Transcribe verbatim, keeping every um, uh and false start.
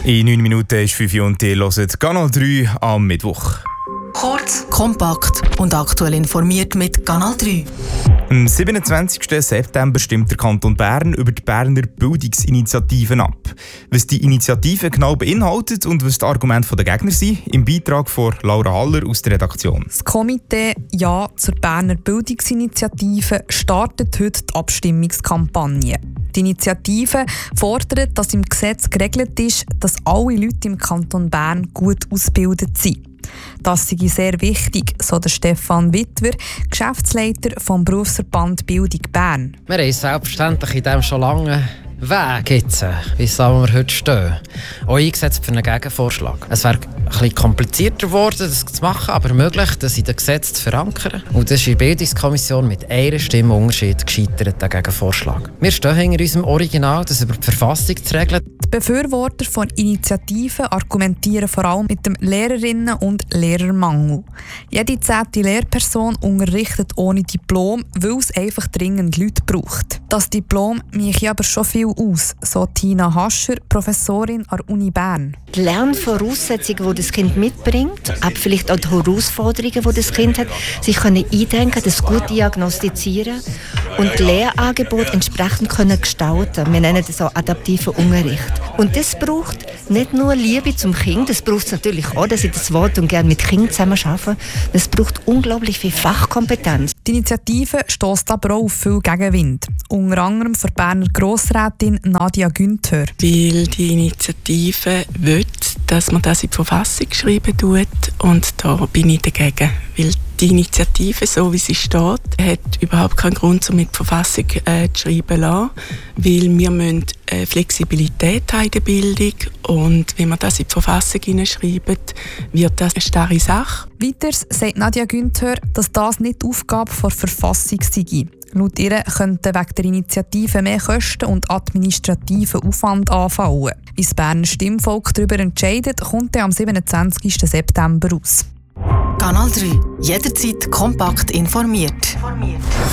In neun Minuten ist fünf Uhr und ihr hört Kanal drei am Mittwoch. Kurz, kompakt und aktuell informiert mit Kanal drei. Am siebenundzwanzigsten September stimmt der Kanton Bern über die Berner Bildungsinitiativen ab. Was die Initiative genau beinhaltet und was die Argumente der Gegner sind, im Beitrag von Laura Haller aus der Redaktion. Das Komitee Ja zur Berner Bildungsinitiative startet heute die Abstimmungskampagne. Die Initiative fordert, dass im Gesetz geregelt ist, dass alle Leute im Kanton Bern gut ausgebildet sind. Das sei sehr wichtig, so der Stefan Wittwer, Geschäftsleiter vom Berufsverband Bildung Bern. Wir haben selbstverständlich in diesem schon lange Weg jetzt, wie wir heute stehen, auch eingesetzt für einen Gegenvorschlag. Es wäre ein bisschen komplizierter geworden, das zu machen, aber möglich, das in den Gesetzen zu verankern. Und das ist in der Bildungskommission mit einer Stimme Unterschied gescheitert, der Gegenvorschlag. Wir stehen hinter unserem Original, das über die Verfassung zu regeln. Die Befürworter von Initiativen argumentieren vor allem mit dem Lehrerinnen- und Lehrermangel. Jede zehnte Lehrperson unterrichtet ohne Diplom, weil es einfach dringend Leute braucht. Das Diplom mache aber schon viel aus, so Tina Hascher, Professorin an der Uni Bern. Die Lernvoraussetzungen, die das Kind mitbringt, aber vielleicht auch die Herausforderungen, die das Kind hat, sich können eindenken, das gut diagnostizieren und die Lehrangebote entsprechend können gestalten. Wir nennen das auch adaptiven Unterricht. Und das braucht nicht nur Liebe zum Kind, das braucht es natürlich auch, dass ich das Wort und gerne mit Kindern zusammen arbeite. Das braucht unglaublich viel Fachkompetenz. Die Initiative stösst aber auch auf viel Gegenwind. Unter anderem von Berner Grossrätin Nadia Günther. Weil die Initiative will, dass man das in die Verfassung schreiben tut, und da bin ich dagegen. Weil die Initiative, so wie sie steht, hat überhaupt keinen Grund, um mit der Verfassung äh, zu schreiben lassen, weil wir müssen äh, Flexibilität haben in der Bildung, und wenn wir das in die Verfassung hineinschreiben, wird das eine starre Sache. Weiters sagt Nadia Günther, dass das nicht die Aufgabe der Verfassung sei. Laut ihr könnten wegen der Initiative mehr Kosten und administrativen Aufwand anfallen. Wie das Berner Stimmvolk darüber entscheidet, kommt am siebenundzwanzigsten September raus. Kanal drei. Jederzeit kompakt informiert.